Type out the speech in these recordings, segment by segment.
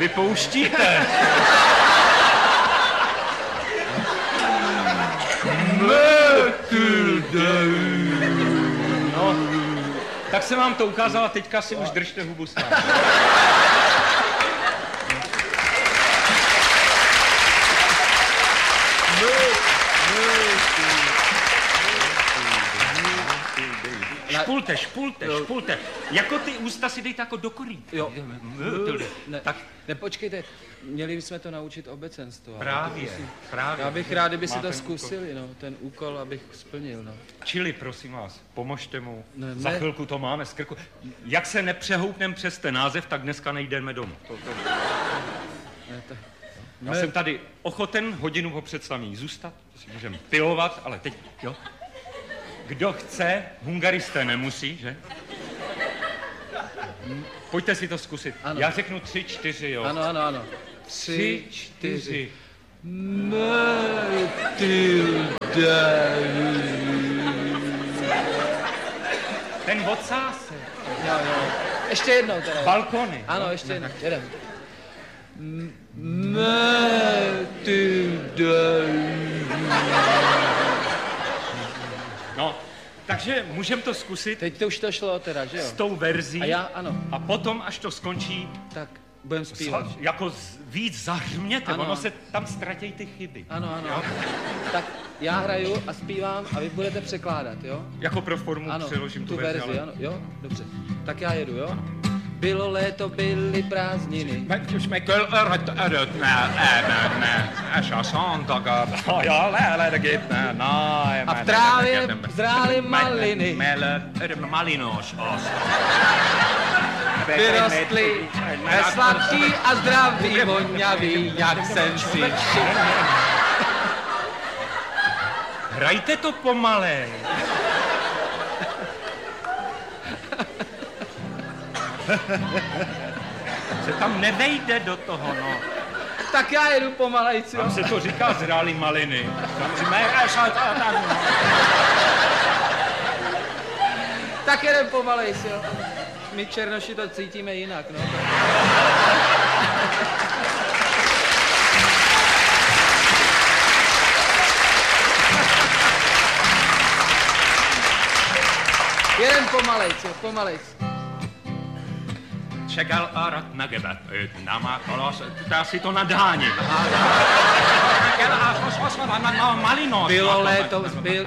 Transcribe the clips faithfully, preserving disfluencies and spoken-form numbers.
vypouštíte. No, tak jsem vám to ukázal a teďka si už držte hubu s námi. Špulte, špulte, špulte. Jako ty ústa si dejte jako do korýtka. Jo. Ne, tak nepočkejte, měli bychom to naučit obecenstvo. Právě, právě. Já bych rád, kdyby si to zkusili, no, ten úkol, abych splnil, no. Čili, prosím vás, pomožte mu. Ne, Za ne. chvilku to máme z krku. Jak se nepřehoupneme přes ten název, tak dneska nejdeme domů. To, to... Ne, tak... Já jsem tady ochoten hodinu po představení zůstat, to si můžeme pilovat, ale teď, jo. Kdo chce, hungaristé nemusí, že? Pojďte si to zkusit. Ano. Já řeknu tři, čtyři, jo. Ano, ano, ano. Tři, čtyři. Ten odsásek. Jo, jo. Ještě jednou teda. Balkony. Ano, ještě jednou. Jedem. No, takže můžeme to zkusit. Teď to už to šlo teda, že jo? S tou verzí. A já, ano. A potom, až to skončí, tak budeme zpívat. Za, jako z, víc zahřměte, ano. Ono se tam ztratějí ty chyby. Ano, ano. Jo? Tak já hraju a zpívám a vy budete překládat, jo? Jako pro formu ano, přeložím tu, tu verzi. ale... Ano, jo, dobře. Tak já jedu, jo? Bylo léto, byly prázdniny. Just meg küll öröt, örötne, elmenne, es a szantagar, ja, lehelegítne, na, a v trávě zrály maliny. Mellett, malinos, az. Vyrostly sladký a zdravý, voňavý, jak jsem si všiml. Hrajte to pomalej. Se tam nevejde do toho, no. Tak já jedu pomalejc, jo. Tam se to říká zrály maliny. Tam říká, tak jedem pomalejc, jo. My černoši to cítíme jinak, no. Jedem pomalejc, jo, pomalejc. Čekal arat nagebat, nama kolos, dá si to nadáním. Bylo léto, byl...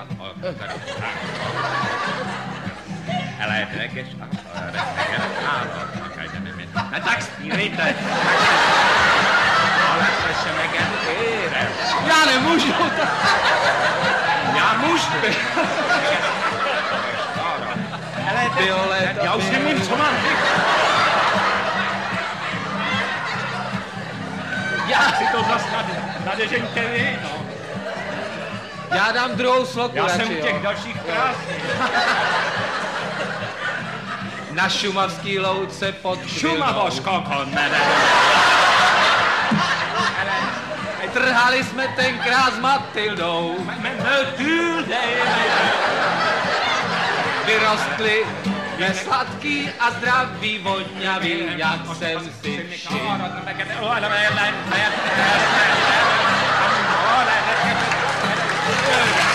Ale regež a no tak zpívejte. Ale to se megentýre. Já nemůžu. Já můžu. Bylo léto, já už nevím, co mám. Já si to zas nadežeňte vy, no. Já dám druhou sloku, já radši, jsem u těch jo. dalších krásných. Na šumavský louce pod Šumavoškoko, ne, ne. Trhali jsme tenkrát s Matildou. Vyrostli nesladký a zdravý, voňavý, jak jsem si všiml. Oh,